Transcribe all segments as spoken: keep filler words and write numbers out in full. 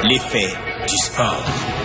L'effet du sport.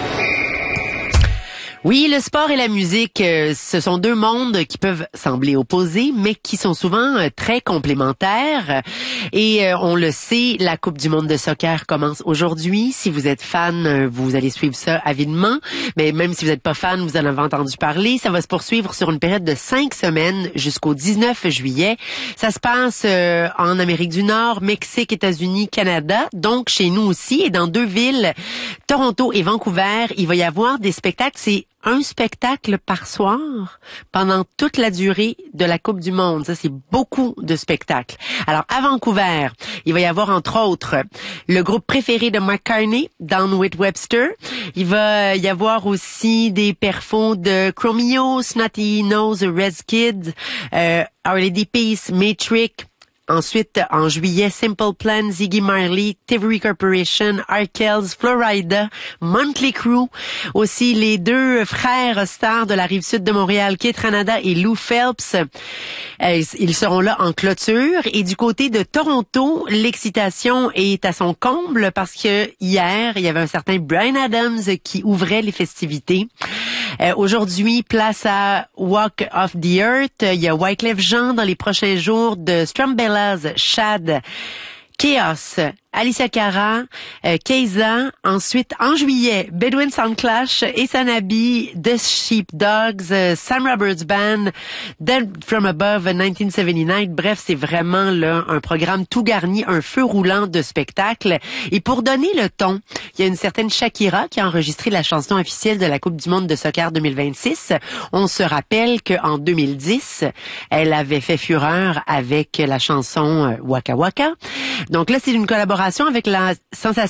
Oui, le sport et la musique, euh, ce sont deux mondes qui peuvent sembler opposés, mais qui sont souvent euh, très complémentaires. Et euh, on le sait, la Coupe du monde de soccer commence aujourd'hui. Si vous êtes fan, euh, vous allez suivre ça avidement. Mais même si vous n'êtes pas fan, vous en avez entendu parler. Ça va se poursuivre sur une période de cinq semaines jusqu'au dix-neuf juillet. Ça se passe euh, en Amérique du Nord, Mexique, États-Unis, Canada. Donc, chez nous aussi. Et dans deux villes, Toronto et Vancouver, il va y avoir des spectacles. C'est un spectacle par soir pendant toute la durée de la Coupe du monde. Ça, c'est beaucoup de spectacles. Alors, à Vancouver, il va y avoir, entre autres, le groupe préféré de McCartney, Down with Webster. Il va y avoir aussi des perfos de Chromeo, Snotty Nose, Res Kids, euh, Our Lady Peace, Matrix. Ensuite, en juillet, Simple Plan, Ziggy Marley, Tivory Corporation, Arkells, Florida, Motley Crue. Aussi, les deux frères stars de la rive sud de Montréal, Keith Ranada et Lou Phelps. Euh, ils seront là en clôture. Et du côté de Toronto, l'excitation est à son comble parce que hier, il y avait un certain Bryan Adams qui ouvrait les festivités. Euh, aujourd'hui, place à Walk of the Earth. Il y a Wyclef Jean dans les prochains jours de Strumbellas, Shad, Chaos, Alicia Cara, euh, Keiza. Ensuite, en juillet, Bedouin Soundclash, Esanabi, The Sheepdogs, euh, Sam Roberts Band, Dead from Above dix-neuf soixante-dix-neuf. Bref, c'est vraiment là un programme tout garni, un feu roulant de spectacles. Et pour donner le ton, il y a une certaine Shakira qui a enregistré la chanson officielle de la Coupe du monde de soccer deux mille vingt-six. On se rappelle qu'en deux mille dix, elle avait fait fureur avec la chanson Waka Waka. Donc là, c'est une collaboration avec la sensation